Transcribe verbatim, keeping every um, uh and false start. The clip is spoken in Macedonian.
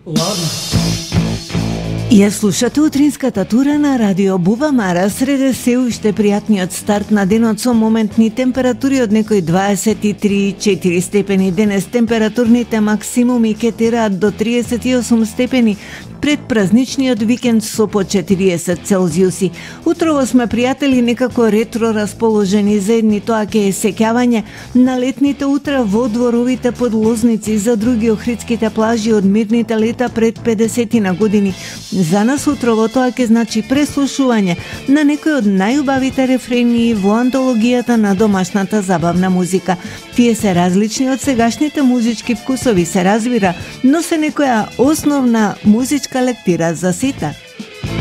Ладно. Ја слушате утринската тура на Радио Бува Мара. Среде се уште пријатниот старт на денот со моментни температури од некои дваесет и три и четири степени. Денес температурните максимуми ќе тираат до триесет и осум степени пред празничниот викенд со по четириесет Целзиуси. Утрово сме пријатели некако ретро расположени, за едни тоа ќе е сеќавање на летните утра во дворовите подлозници, за други охридските плажи од мирните лета пред педесетина години. За нас утрово тоа ќе значи преслушување на некои од најубавите рефрени во антологијата на домашната забавна музика. Тие се различни од сегашните музички вкусови, се разбира, но се некоја основна музичка лектира за сите.